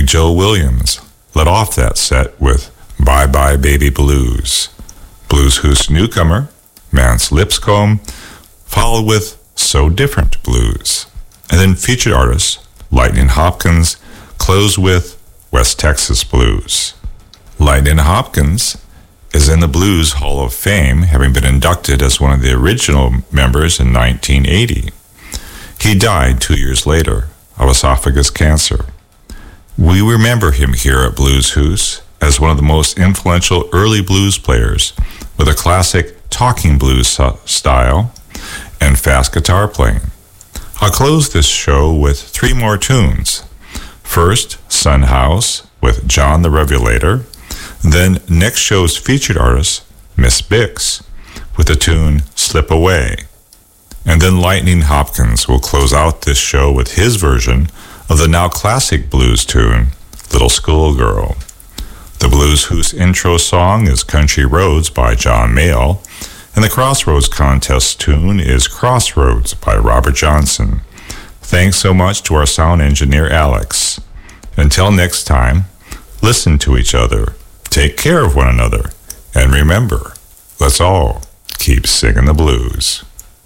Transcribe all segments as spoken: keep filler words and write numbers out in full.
Big Joe Williams led off that set with Bye Bye Baby Blues. Blues Who's newcomer, Mance Lipscomb, followed with So Different Blues. And then featured artists Lightning Hopkins closed with West Texas Blues. Lightning Hopkins is in the Blues Hall of Fame, having been inducted as one of the original members in nineteen eighty. He died two years later of esophagus cancer. We remember him here at Blues Hoos as one of the most influential early blues players with a classic talking blues style and fast guitar playing. I'll close this show with three more tunes. First, Sun House with John the Revelator. Then next show's featured artist, Miss Bix, with the tune Slip Away. And then Lightning Hopkins will close out this show with his version of the now classic blues tune, Little Schoolgirl. The Blues Hoos intro song is Country Roads by John Mayall, and the Crossroads contest tune is Crossroads by Robert Johnson. Thanks so much to our sound engineer, Alex. Until next time, listen to each other, take care of one another, and remember, let's all keep singing the blues.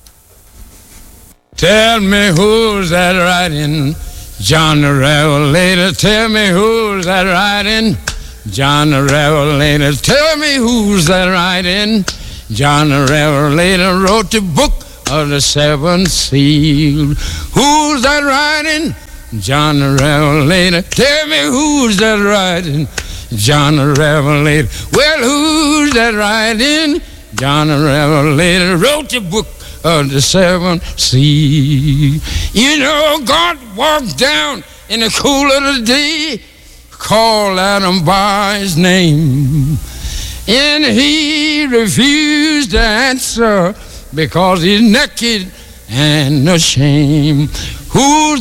Tell me who's that riding, John the Revelator. Tell me who's that riding, John the Revelator. Tell me who's that riding, John the Revelator. Wrote the book of the seven seals. Who's that riding, John the Revelator? Tell me who's that riding, John the Revelator. Well, who's that riding, John the Revelator? Wrote the book of the seven seas. You know, God walked down in the cool of the day, called Adam by his name, and he refused to answer because he's naked and ashamed. Who's